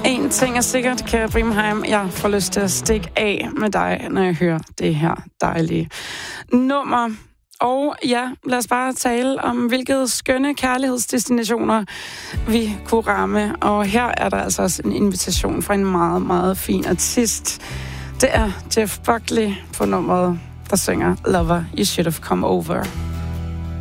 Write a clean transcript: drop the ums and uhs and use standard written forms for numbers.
En ting er sikkert, Kara Brimheim, jeg får lyst til at stikke af med dig, når jeg hører det her dejlige nummer. Og ja, lad os bare tale om, hvilke skønne kærlighedsdestinationer vi kunne ramme. Og her er der altså også en invitation fra en meget, meget fin artist. Det er Jeff Buckley på nummeret, der synger Lover, You Should Have Come Over.